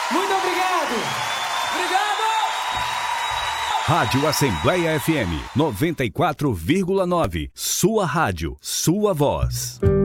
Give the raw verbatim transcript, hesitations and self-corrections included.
Muito obrigado! Obrigado! Rádio Assembleia F M noventa e quatro vírgula nove. Sua rádio, sua voz.